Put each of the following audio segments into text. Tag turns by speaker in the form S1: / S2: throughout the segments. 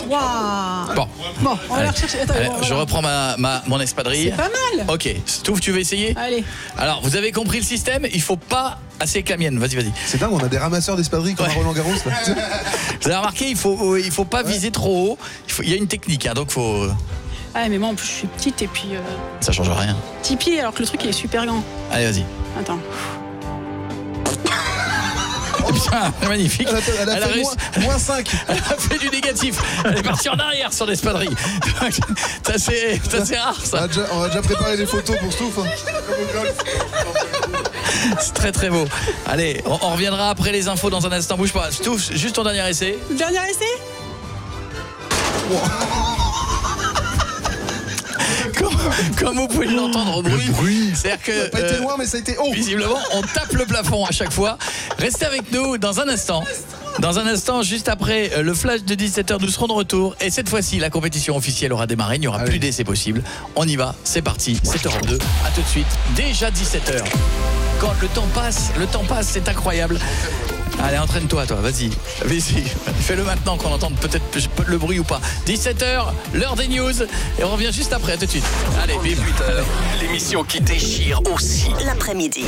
S1: Waouh.
S2: Bon, on va la rechercher. Attends,
S1: je reprends mon espadrille.
S2: C'est pas mal.
S1: Ok, Stouff, tu veux essayer?
S2: Allez.
S1: Alors, vous avez compris le système, il faut pas assez que la mienne. Vas-y.
S3: C'est dingue, on a des ramasseurs d'espadrilles comme à Roland-Garros.
S1: Vous avez remarqué, il faut pas viser trop haut. Il y a une technique, hein, donc faut.
S2: Ah, mais moi en plus je suis petite et puis.
S1: Ça change rien.
S2: Petit pied alors que le truc il est super grand.
S1: Allez, vas-y.
S2: Attends.
S1: Putain, magnifique.
S3: Elle a fait moins 5.
S1: Elle a fait du négatif. Elle est partie en arrière sur l'espadrille. C'est rare ça.
S3: On va déjà préparer des photos pour Stouff.
S1: C'est très très beau. Allez, on reviendra après les infos dans un instant. Bouge pas. Stouff, juste ton dernier essai.
S2: Le dernier essai.
S1: Comme vous pouvez l'entendre au bruit. C'est-à-dire que.
S3: Ça n'a pas été loin, mais ça a été haut.
S1: Visiblement, on tape le plafond à chaque fois. Restez avec nous dans un instant. Dans un instant, juste après le flash de 17h, nous serons de retour. Et cette fois-ci, la compétition officielle aura démarré. Il n'y aura plus d'essais possibles. On y va, c'est parti. 7h02. À tout de suite. Déjà 17h. Quand le temps passe, c'est incroyable. Allez, entraîne-toi, vas-y. Fais-le maintenant qu'on entende peut-être le bruit ou pas. 17h, l'heure des news. Et on revient juste après, à tout de suite. Allez,
S4: 18h, l'émission qui déchire aussi
S5: l'après-midi.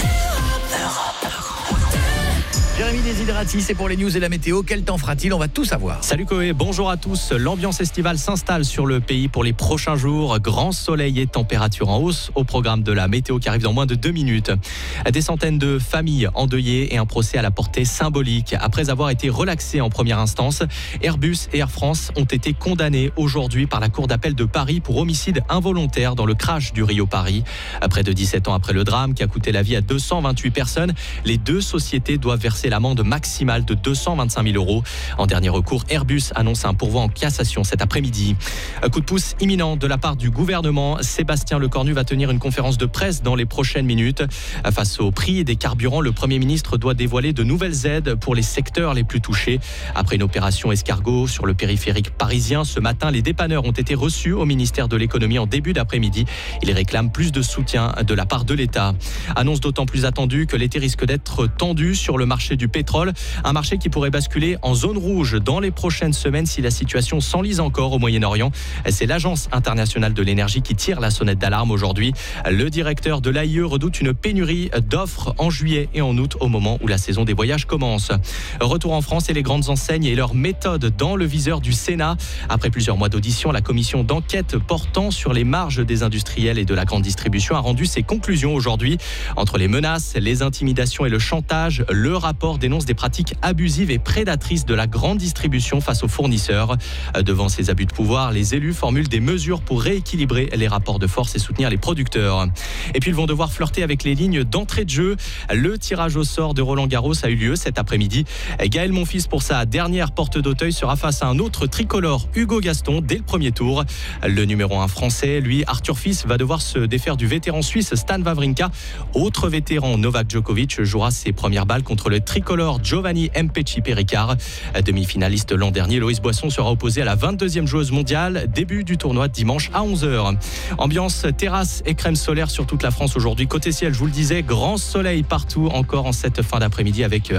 S1: Jérémy Desiderati, c'est pour les news et la météo. Quel temps fera-t-il? On va tout savoir.
S6: Salut Koé, bonjour à tous. L'ambiance estivale s'installe sur le pays pour les prochains jours. Grand soleil et température en hausse au programme de la météo qui arrive dans moins de 2 minutes. Des centaines de familles endeuillées et un procès à la portée symbolique. Après avoir été relaxés en première instance, Airbus et Air France ont été condamnés aujourd'hui par la Cour d'appel de Paris pour homicide involontaire dans le crash du Rio-Paris. Près de 17 ans après le drame qui a coûté la vie à 228 personnes, les deux sociétés doivent verser l'amende maximale de 225 000 €. En dernier recours, Airbus annonce un pourvoi en cassation cet après-midi. Coup de pouce imminent de la part du gouvernement. Sébastien Lecornu va tenir une conférence de presse dans les prochaines minutes. Face au prix des carburants, le Premier ministre doit dévoiler de nouvelles aides pour les secteurs les plus touchés. Après une opération escargot sur le périphérique parisien, ce matin, les dépanneurs ont été reçus au ministère de l'économie en début d'après-midi. Ils réclament plus de soutien de la part de l'État. Annonce d'autant plus attendue que l'été risque d'être tendu sur le marché du pétrole, un marché qui pourrait basculer en zone rouge dans les prochaines semaines si la situation s'enlise encore au Moyen-Orient. C'est l'Agence internationale de l'énergie qui tire la sonnette d'alarme aujourd'hui. Le directeur de l'AIE redoute une pénurie d'offres en juillet et en août au moment où la saison des voyages commence. Retour en France et les grandes enseignes et leurs méthodes dans le viseur du Sénat. Après plusieurs mois d'audition, la commission d'enquête portant sur les marges des industriels et de la grande distribution a rendu ses conclusions aujourd'hui. Entre les menaces, les intimidations et le chantage, le rapport dénonce des pratiques abusives et prédatrices de la grande distribution face aux fournisseurs. Devant ces abus de pouvoir, les élus formulent des mesures pour rééquilibrer les rapports de force et soutenir les producteurs. Et puis ils vont devoir flirter avec les lignes d'entrée de jeu. Le tirage au sort de Roland-Garros a eu lieu cet après-midi. Gaël Monfils, pour sa dernière porte d'Auteuil, sera face à un autre tricolore, Hugo Gaston, dès le premier tour. Le numéro 1 français, lui, Arthur Fils, va devoir se défaire du vétéran suisse Stan Wawrinka. Autre vétéran, Novak Djokovic, jouera ses premières balles contre le tricolore Giovanni Mpetshi-Perricard. Demi-finaliste l'an dernier, Loïs Boisson sera opposé à la 22e joueuse mondiale. Début du tournoi dimanche à 11h. Ambiance terrasse et crème solaire sur toute la France aujourd'hui. Côté ciel, je vous le disais, grand soleil partout encore en cette fin d'après-midi avec